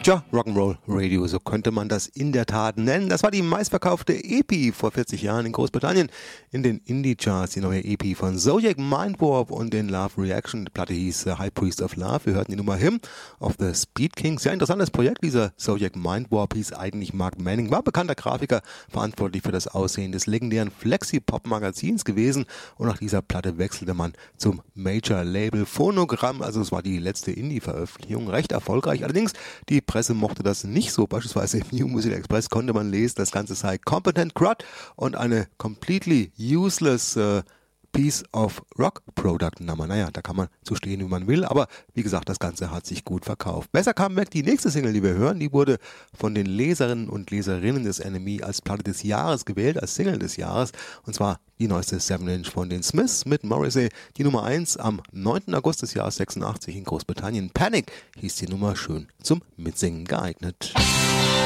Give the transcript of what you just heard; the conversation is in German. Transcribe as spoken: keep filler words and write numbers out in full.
Tja, Rock'n'Roll Radio, so könnte man das in der Tat nennen. Das war die meistverkaufte E P vor vierzig Jahren in Großbritannien in den Indie-Charts. Die neue E P von Zodiac Mindwarp und den Love Reaction. Die Platte hieß uh, High Priest of Love. Wir hörten die Nummer Hymn of the Speed Kings. Sehr interessantes Projekt. Dieser Zodiac Mindwarp hieß eigentlich Mark Manning, war bekannter Grafiker, verantwortlich für das Aussehen des legendären Flexi-Pop-Magazins gewesen. Und nach dieser Platte wechselte man zum Major-Label Phonogramm. Also es war die letzte Indie-Veröffentlichung. Recht erfolgreich. Allerdings die Presse mochte das nicht so. Beispielsweise im New Music Express konnte man lesen, das Ganze sei competent crud und eine completely useless uh, piece of rock product. Naja, da kann man so stehen, wie man will, aber wie gesagt, das Ganze hat sich gut verkauft. Besser kam weg die nächste Single, die wir hören, die wurde von den Leserinnen und Leserinnen des N M E als Platte des Jahres gewählt, als Single des Jahres, und zwar die neueste seven Inch von den Smiths mit Morrissey, die Nummer eins am neunten August des Jahres sechsundachtzig in Großbritannien. Panic hieß die Nummer, schön zum Mitsingen geeignet.